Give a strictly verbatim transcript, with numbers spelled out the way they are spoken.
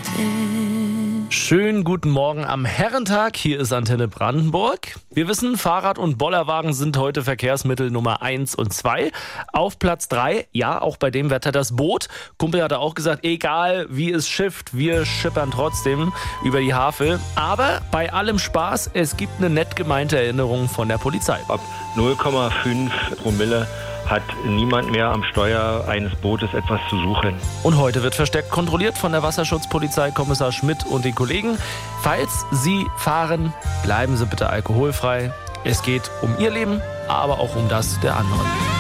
Schönen guten Morgen am Herrentag. Hier ist Antenne Brandenburg. Wir wissen, Fahrrad- und Bollerwagen sind heute Verkehrsmittel Nummer eins und zwei. Auf Platz drei, ja, auch bei dem Wetter das Boot. Kumpel hatte auch gesagt, egal wie es schifft, wir schippern trotzdem über die Havel. Aber bei allem Spaß, es gibt eine nett gemeinte Erinnerung von der Polizei. Ab null Komma fünf Promille hat niemand mehr am Steuer eines Bootes etwas zu suchen. Und heute wird verstärkt kontrolliert von der Wasserschutzpolizei, Kommissar Schmidt und den Kollegen. Falls Sie fahren, bleiben Sie bitte alkoholfrei. Es geht um Ihr Leben, aber auch um das der anderen.